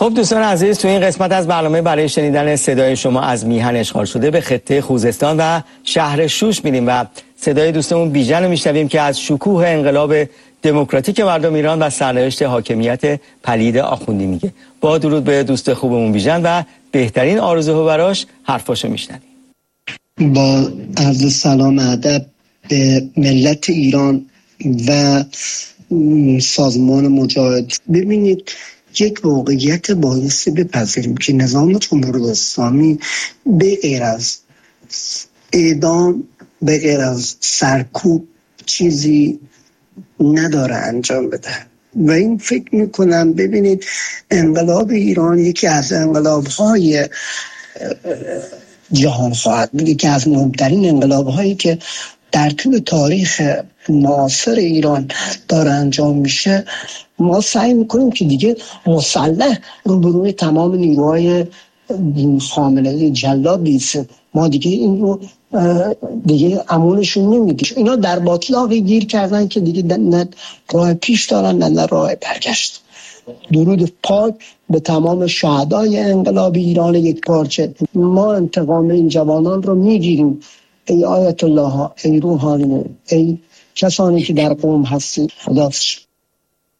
خب دوستان عزیز، تو این قسمت از برنامه برای شنیدن صدای شما از میهن اشغال شده به خطه خوزستان و شهر شوش میریم و صدای دوستمون بیژن رو میشنویم که از شکوه انقلاب دموکراتیک مردم ایران و سرنوشت حاکمیت پلید آخوندی میگه. با درود به دوست خوبمون بیژن و بهترین آرزوها براش حرفاشو میشنویم. با عرض سلام ادب به ملت ایران و سازمان مجاهد. ببینید، یک واقعیت بایستی بپذیریم که نظام جمهوری اسلامی به غیر از اعدام، به غیر از سرکوب چیزی نداره انجام بده و این فکر میکنم ببینید انقلاب ایران یکی از انقلاب‌های جهان خواهد بود، یکی از مهمترین انقلاب‌هایی که در طول تاریخ معاصر ایران داره انجام میشه. ما سعی میکنیم که دیگه مسلح روبروی تمام نیروهای خامنه‌ای جلاد بیسته. ما دیگه این رو دیگه امونشون نمیدیم. اینا در باطلاقی گیر کردن که دیگه نه راه پیش دارن نه راه برگشت. درود پاک به تمام شهدای انقلاب ایران یک پارچه. ما انتقام این جوانان رو میگیریم. ای آیت الله ها، ای روحانیون، ای کسانی که در قوم هستید. خداحافظ.